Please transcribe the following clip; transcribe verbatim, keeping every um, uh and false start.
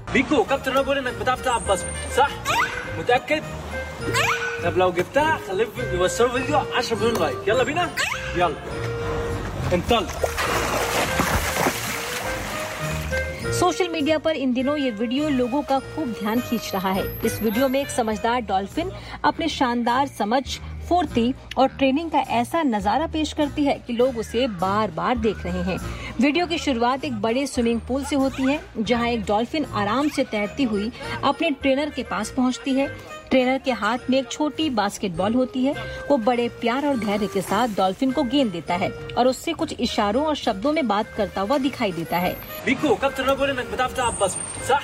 بيكو كابتن انا بقول انك بتعرف تلعب باسكت صح؟ متأكد؟ طب لو جبتها خليه يوصلوا فيديو عشرة مليون لايك. يلا بينا؟ يلا انطلق. Social media पर इन दिनों ये वीडियो लोगों का खूब ध्यान खींच रहा है। इस वीडियो में एक समझदार डॉल्फिन अपने शानदार समझ, फुर्ती और ट्रेनिंग का ऐसा नजारा पेश करती है कि लोग उसे बार बार देख रहे हैं। वीडियो की शुरुआत एक बड़े स्विमिंग पूल से होती है, जहां एक डॉल्फिन आराम से तैरती हुई अपने ट्रेनर के पास पहुंचती है। ट्रेनर के हाथ में एक छोटी बास्केटबॉल होती है। वो बड़े प्यार और धैर्य के साथ डॉल्फिन को गेंद देता है और उससे कुछ इशारों और शब्दों में बात करता हुआ दिखाई देता है। بيكو كابتن انا بقول انك بتعرف تلعب باسكت صح؟